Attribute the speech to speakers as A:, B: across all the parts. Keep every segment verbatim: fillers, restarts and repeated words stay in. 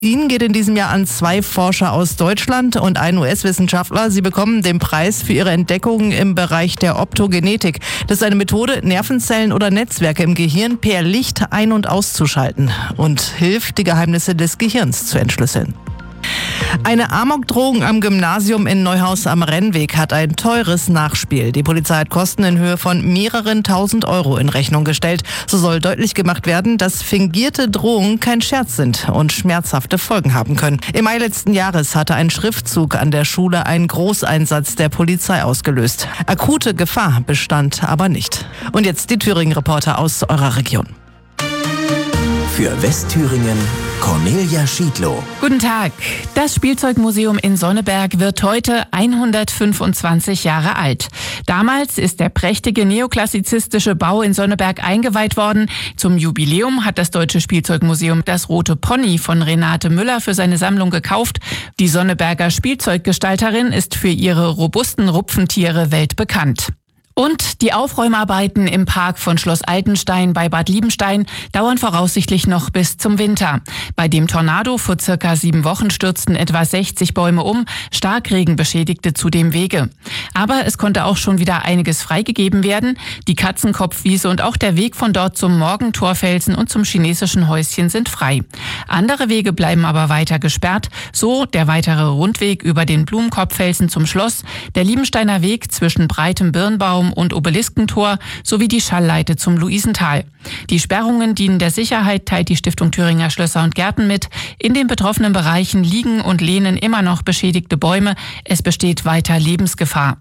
A: Ihnen geht in diesem Jahr an zwei Forscher aus Deutschland und einen U S-Wissenschaftler. Sie bekommen den Preis für ihre Entdeckungen im Bereich der Optogenetik. Das ist eine Methode, Nervenzellen oder Netzwerke im Gehirn per Licht ein- und auszuschalten und hilft, die Geheimnisse des Gehirns zu entschlüsseln. Eine Amokdrohung am Gymnasium in Neuhaus am Rennweg hat ein teures Nachspiel. Die Polizei hat Kosten in Höhe von mehreren tausend Euro in Rechnung gestellt. So soll deutlich gemacht werden, dass fingierte Drohungen kein Scherz sind und schmerzhafte Folgen haben können. Im Mai letzten Jahres hatte ein Schriftzug an der Schule einen Großeinsatz der Polizei ausgelöst. Akute Gefahr bestand aber nicht. Und jetzt die Thüringen-Reporter aus eurer Region.
B: Für Westthüringen Cornelia Schiedlow.
C: Guten Tag. Das Spielzeugmuseum in Sonneberg wird heute hundertfünfundzwanzig Jahre alt. Damals ist der prächtige neoklassizistische Bau in Sonneberg eingeweiht worden. Zum Jubiläum hat das Deutsche Spielzeugmuseum das Rote Pony von Renate Müller für seine Sammlung gekauft. Die Sonneberger Spielzeuggestalterin ist für ihre robusten Rupfentiere weltbekannt. Und die Aufräumarbeiten im Park von Schloss Altenstein bei Bad Liebenstein dauern voraussichtlich noch bis zum Winter. Bei dem Tornado vor circa sieben Wochen stürzten etwa sechzig Bäume um. Starkregen beschädigte zudem Wege. Aber es konnte auch schon wieder einiges freigegeben werden. Die Katzenkopfwiese und auch der Weg von dort zum Morgentorfelsen und zum chinesischen Häuschen sind frei. Andere Wege bleiben aber weiter gesperrt. So der weitere Rundweg über den Blumenkopffelsen zum Schloss, der Liebensteiner Weg zwischen breitem Birnbaum und Obeliskentor sowie die Schallleite zum Luisental. Die Sperrungen dienen der Sicherheit, teilt die Stiftung Thüringer Schlösser und Gärten mit. In den betroffenen Bereichen liegen und lehnen immer noch beschädigte Bäume. Es besteht weiter Lebensgefahr.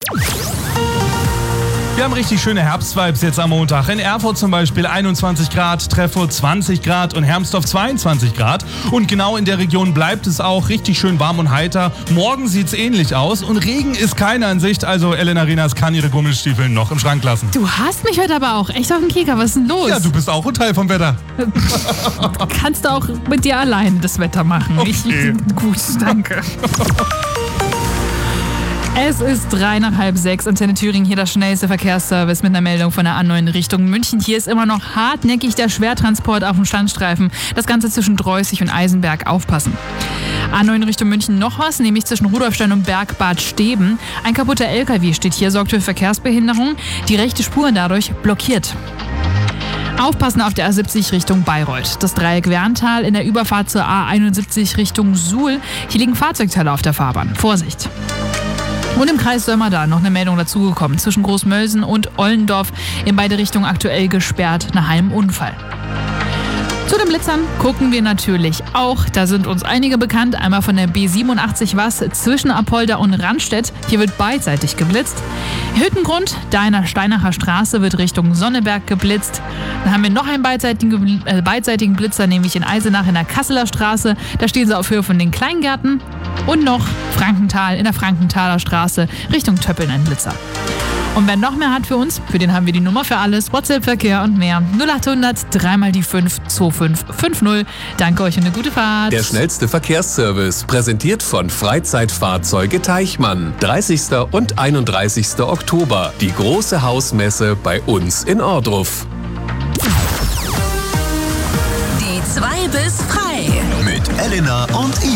D: Wir haben richtig schöne Herbstvibes jetzt am Montag. In Erfurt zum Beispiel einundzwanzig Grad, Treffurt zwanzig Grad und Hermsdorf zweiundzwanzig Grad. Und genau in der Region bleibt es auch richtig schön warm und heiter. Morgen sieht's ähnlich aus und Regen ist keiner in Sicht. Also Elena Rinas kann ihre Gummistiefel noch im Schrank lassen.
E: Du hast mich heute aber auch echt auf den Kieker. Was ist denn los?
D: Ja, du bist auch ein Teil vom Wetter.
E: Kannst du auch mit dir allein das Wetter machen.
D: Okay.
E: Ich, gut, danke. Es ist drei nach halb sechs. Antenne Thüringen, hier das schnellste Verkehrsservice mit einer Meldung von der A neun Richtung München. Hier ist immer noch hartnäckig der Schwertransport auf dem Standstreifen. Das Ganze zwischen Dreußig und Eisenberg. Aufpassen. A neun Richtung München noch was, nämlich zwischen Rudolfstein und Bergbad Steben. Ein kaputter L K W steht hier, sorgt für Verkehrsbehinderung. Die rechte Spur dadurch blockiert. Aufpassen auf der A siebzig Richtung Bayreuth. Das Dreieck Werntal in der Überfahrt zur A einundsiebzig Richtung Suhl. Hier liegen Fahrzeugteile auf der Fahrbahn. Vorsicht! Und im Kreis Sömmerda noch eine Meldung dazugekommen. Zwischen Großmölsen und Ollendorf in beide Richtungen aktuell gesperrt nach einem Unfall. Zu den Blitzern gucken wir natürlich auch. Da sind uns einige bekannt. Einmal von der B siebenundachtzig was zwischen Apolda und Randstedt. Hier wird beidseitig geblitzt. Hüttengrund, da in der Steinacher Straße wird Richtung Sonneberg geblitzt. Dann haben wir noch einen beidseitigen, äh, beidseitigen Blitzer, nämlich in Eisenach in der Kasseler Straße. Da stehen sie auf Höhe von den Kleingärten. Und noch Frankenthal in der Frankenthaler Straße Richtung Töppeln ein Blitzer. Und wer noch mehr hat für uns, für den haben wir die Nummer für alles, WhatsApp-Verkehr und mehr. null achthundert drei mal die fünf zwei fünf fünf null. Danke euch und eine gute Fahrt.
B: Der schnellste Verkehrsservice, präsentiert von Freizeitfahrzeuge Teichmann. dreißigsten und einunddreißigsten Oktober. Die große Hausmesse bei uns in Ohrdruf.
F: Die zwei bis frei.
B: Mit Elena und